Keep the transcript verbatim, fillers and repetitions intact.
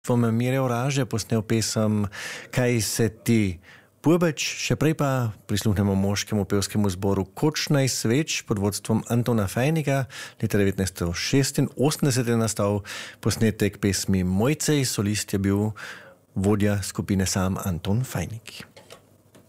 Vom Mire Oraže posnel pesem Kaj se ti Púbeč, še prej pa prisluhnemo moškemu pevskemu zboru Kočnaj sveč pod vodstvom Antona Fajnika. Leta devetnajststo šestinosemdeset je nastal posnetek pesmi Mojcej, solist je bil vodja skupine sam Anton Fajnik.